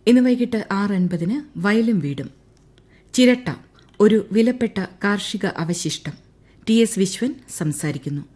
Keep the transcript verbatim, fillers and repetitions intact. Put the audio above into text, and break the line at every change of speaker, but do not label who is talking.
ഇന്ന് വൈകിട്ട് ആറ് അൻപതിന് വയലും വീടും. ചിരട്ട ഒരു വിലപ്പെട്ട കാർഷിക അവശിഷ്ടം. ടി എസ് വിശ്വൻ സംസാരിക്കുന്നു.